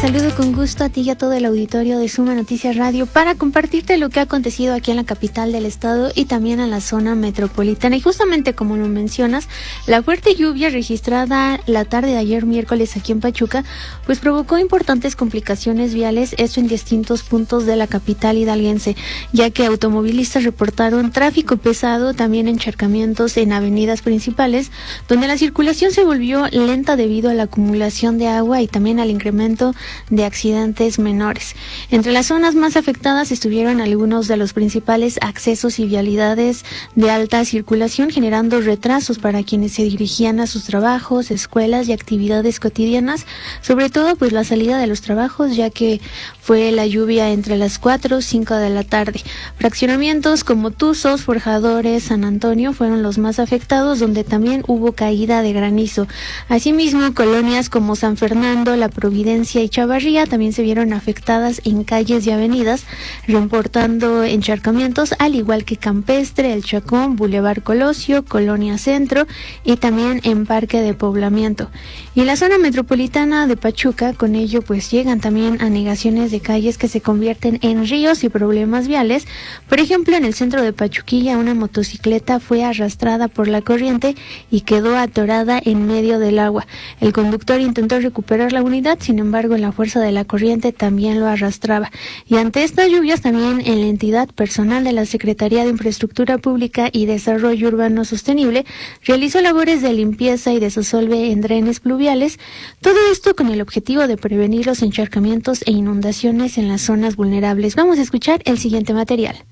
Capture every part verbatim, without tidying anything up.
saludo con gusto a ti y a todo el auditorio de Suma Noticias Radio para compartirte lo que ha acontecido aquí en la capital del estado y también en la zona metropolitana. Y justamente como lo mencionas, la fuerte lluvia registrada la tarde de ayer miércoles aquí en Pachuca, pues provocó importantes complicaciones viales, esto en distintos puntos de la capital hidalguense, ya que automovilistas reportaron tráfico pesado, también encharcamientos en avenidas principales, donde la circulación se volvió lenta debido a la acumulación de agua y también al incremento de accidentes menores. Entre las zonas más afectadas estuvieron algunos de los principales accesos y vialidades de alta circulación, generando retrasos para quienes se dirigían a sus trabajos, escuelas y actividades cotidianas, sobre todo pues la salida de los trabajos, ya que fue la lluvia entre las cuatro o cinco de la tarde. Fraccionamientos como Tuzos, Forjadores, San Antonio fueron los más afectados, donde también hubo caída de granizo. Asimismo, colonias como San Fernando, La Providencia y Chavarría también se vieron afectadas en calles y avenidas, reportando encharcamientos, al igual que Campestre, El Chacón, Boulevard Colosio, Colonia Centro y también en Parque de Poblamiento. Y la zona metropolitana de Pachuca, con ello pues llegan también anegaciones de calles que se convierten en ríos y problemas viales. Por ejemplo, en el centro de Pachuquilla, una motocicleta fue arrastrada por la corriente y quedó atorada en medio del agua. El conductor intentó recuperar la unidad, sin embargo, la fuerza de la corriente también lo arrastraba. Y ante estas lluvias, también en la entidad, personal de la Secretaría de Infraestructura Pública y Desarrollo Urbano Sostenible realizó labores de limpieza y desasolve en drenes pluviales, todo esto con el objetivo de prevenir los encharcamientos e inundaciones en las zonas vulnerables. Vamos a escuchar el siguiente material.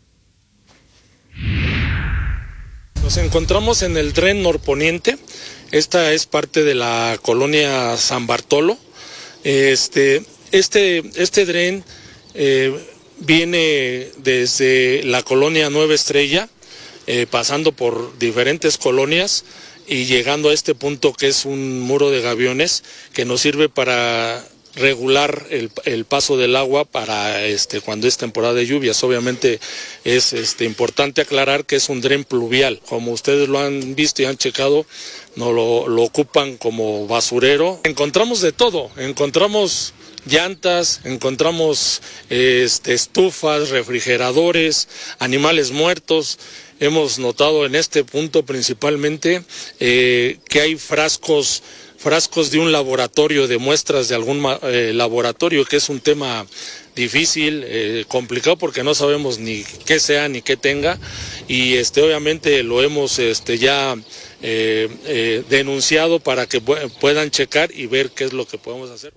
Nos encontramos en el dren norponiente. Esta es parte de la colonia San Bartolo. Este, este, este dren eh, viene desde la colonia Nueva Estrella, eh, pasando por diferentes colonias y llegando a este punto que es un muro de gaviones que nos sirve para regular el, el paso del agua para este cuando es temporada de lluvias. Obviamente es este importante aclarar que es un dren pluvial. Como ustedes lo han visto y han checado, no lo, lo ocupan como basurero. Encontramos de todo, encontramos llantas, encontramos este, estufas, refrigeradores, animales muertos. Hemos notado en este punto principalmente eh, que hay frascos frascos de un laboratorio, de muestras de algún eh, laboratorio, que es un tema difícil, eh, complicado, porque no sabemos ni qué sea ni qué tenga, y este obviamente lo hemos este ya eh, eh, denunciado para que pu- puedan checar y ver qué es lo que podemos hacer.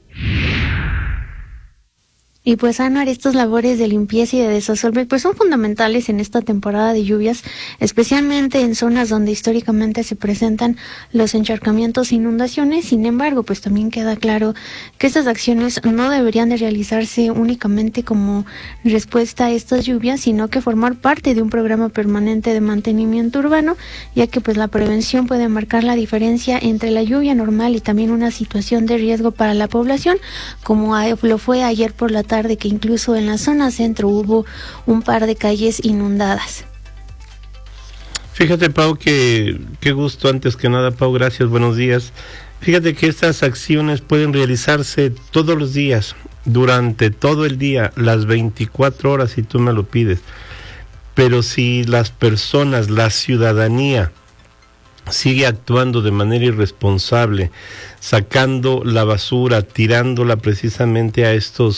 Y pues, Anuar, estas labores de limpieza y de desasolve pues son fundamentales en esta temporada de lluvias, especialmente en zonas donde históricamente se presentan los encharcamientos e inundaciones. Sin embargo, pues también queda claro que estas acciones no deberían de realizarse únicamente como respuesta a estas lluvias, sino que formar parte de un programa permanente de mantenimiento urbano, ya que pues la prevención puede marcar la diferencia entre la lluvia normal y también una situación de riesgo para la población, como lo fue ayer por la tarde, que incluso en la zona centro hubo un par de calles inundadas. Fíjate, Pau, que qué gusto, antes que nada, Pau, gracias, buenos días. Fíjate que estas acciones pueden realizarse todos los días, durante todo el día, las veinticuatro horas, si tú me lo pides. Pero si las personas, la ciudadanía, sigue actuando de manera irresponsable, sacando la basura, tirándola precisamente a estos